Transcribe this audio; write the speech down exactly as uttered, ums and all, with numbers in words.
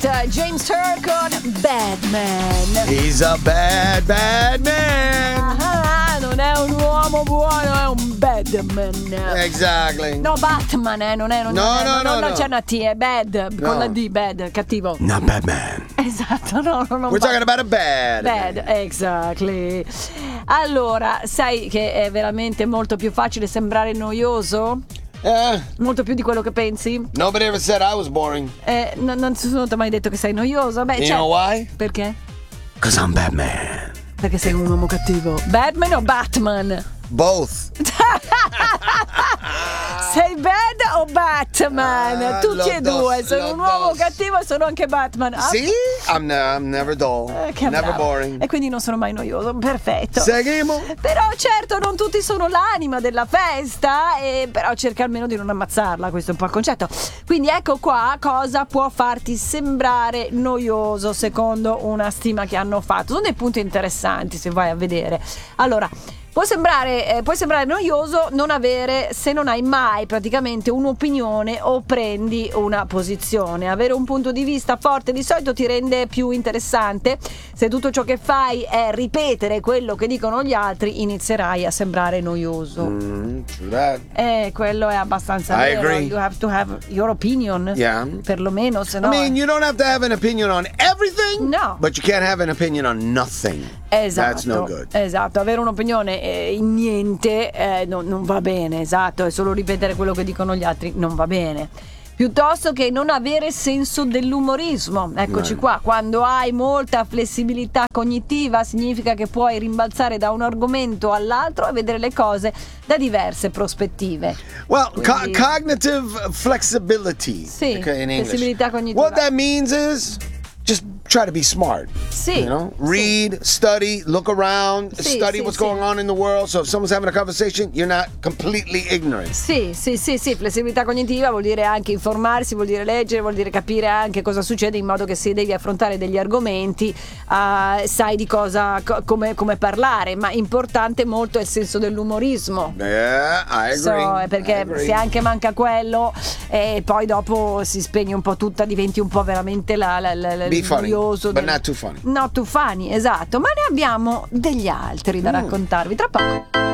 Smith, James Hurr con Bad Man. He's a bad, bad man. Ah, non è un uomo buono, è un bad man. Exactly. No, Batman, eh, non è. Non No, è, no, non, no, non no. c'è una T, è bad, No. con la D, bad, cattivo. Not bad man. Esatto, no, no, no. We're talking about a bad. Bad, exactly. Allora, sai che è veramente molto più facile sembrare noioso? Eh, Molto più di quello che pensi? nobody ever said I was boring. Eh, non, non ti sono mai detto che sei noioso? Beh, You cioè, know why? perché? Cause I'm Batman. Perché sei un uomo cattivo. Batman o Batman? Both. Sei bad o Batman? Ah, Tutti lo e due. dos, Sono lo un uomo dos. cattivo e sono anche Batman. Ah, See? I'm, ne- I'm never dull. eh, che Never bravo. boring. E quindi non sono mai noioso. Perfetto. Seguimo. Però certo non tutti sono l'anima della festa, e però cerca almeno di non ammazzarla, questo è un po' il concetto. Quindi ecco qua cosa può farti sembrare noioso secondo una stima che hanno fatto. Sono dei punti interessanti se vai a vedere. Allora, Può sembrare, eh, può sembrare noioso non avere, se non hai mai praticamente un'opinione o prendi una posizione. Avere un punto di vista forte di solito ti rende più interessante. Se tutto ciò che fai è ripetere quello che dicono gli altri, inizierai a sembrare noioso. Mm, true that. Eh, quello è abbastanza I vero. agree. You have to have your opinion. Yeah. Perlomeno, se I no. mean, you don't have to have an opinion on everything. No. But you can't have an opinion on nothing. Esatto, That's no good. esatto, avere un'opinione eh, in niente eh, non, non va bene, esatto, e solo ripetere quello che dicono gli altri non va bene. Piuttosto che non avere senso dell'umorismo. Eccoci No. qua, quando hai molta flessibilità cognitiva significa che puoi rimbalzare da un argomento all'altro e vedere le cose da diverse prospettive. Well, co- Quindi- cognitive flexibility. Sì, okay, in English. flessibilità cognitiva. What that means is just try to be smart. Sì. You know, read, study, look around, Sì, study sì, what's sì. going on in the world. So if someone's having a conversation, you're not completely ignorant. Sì, sì, sì, sì, flessibilità cognitiva vuol dire anche informarsi, vuol dire leggere, vuol dire capire anche cosa succede, in modo che se devi affrontare degli argomenti uh, sai di cosa, co- come, come parlare, ma importante molto è il senso dell'umorismo. Yeah, I agree. So, eh, I perché agree. se anche manca quello e poi dopo si spegne un po' tutta, diventi un po' veramente la, la, la, la- Be il funny, noioso but del- not too funny. Not too funny, esatto, ma ne abbiamo degli altri da Mm. raccontarvi tra poco.